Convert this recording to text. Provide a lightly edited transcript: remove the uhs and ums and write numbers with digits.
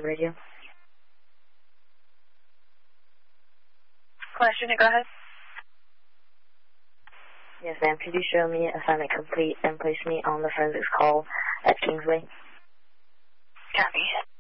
radio. Question, go ahead. Yes, ma'am. Could you show me assignment complete and place me on the forensics call at Kingsway? Copy.